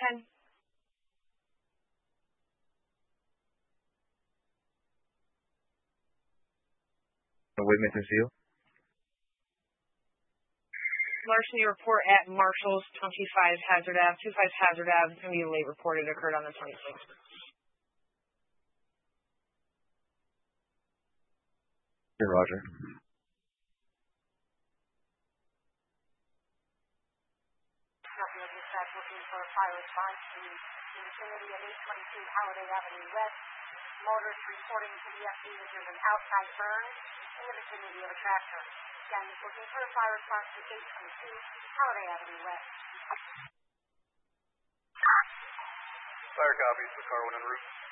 10. Witness and seal. Larceny report at Marshall's 25 Hazard Ave. 25 Hazard Ave immediately reported occurred on the 26th. Roger. Nothing of dispatch looking for a fire response in the vicinity of 822 Holiday Avenue West. Motorists reporting to the FD that there's an outside burn in the vicinity of a tractor. Again, looking for a fire response to 822 Holiday Avenue West. Fire copies. The car went en route.